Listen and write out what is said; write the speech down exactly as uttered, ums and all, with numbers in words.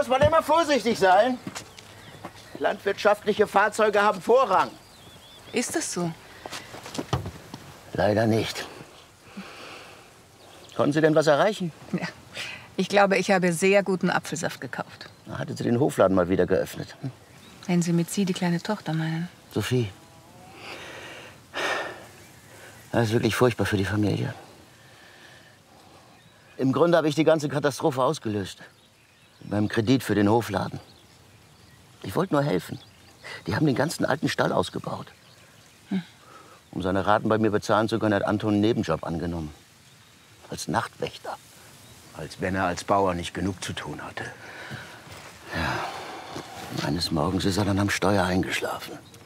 muss man immer vorsichtig sein. Landwirtschaftliche Fahrzeuge haben Vorrang. Ist das so? Leider nicht. Konnten Sie denn was erreichen? Ja. Ich glaube, ich habe sehr guten Apfelsaft gekauft. Da hatte sie den Hofladen mal wieder geöffnet. Hm? Wenn Sie mit Sie die kleine Tochter meinen. Sophie. Das ist wirklich furchtbar für die Familie. Im Grunde habe ich die ganze Katastrophe ausgelöst. Mit meinem Kredit für den Hofladen. Ich wollte nur helfen. Die haben den ganzen alten Stall ausgebaut. Hm. Um seine Raten bei mir bezahlen zu können, hat Anton einen Nebenjob angenommen. Als Nachtwächter. Als wenn er als Bauer nicht genug zu tun hatte. Ja. Eines Morgens ist er dann am Steuer eingeschlafen.